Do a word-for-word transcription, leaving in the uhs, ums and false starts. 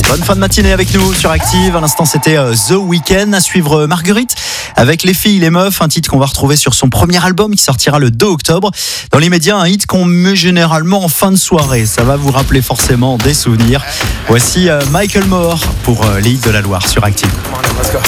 Bonne fin de matinée avec nous sur Active. À l'instant, c'était euh, The Weeknd. À suivre euh, Marguerite avec Les filles, les meufs, un titre qu'on va retrouver sur son premier album qui sortira le deux octobre. Dans l'immédiat, un hit qu'on met généralement en fin de soirée. Ça va vous rappeler forcément des souvenirs. Voici euh, Michael Moore pour euh, les hits de la Loire sur Active.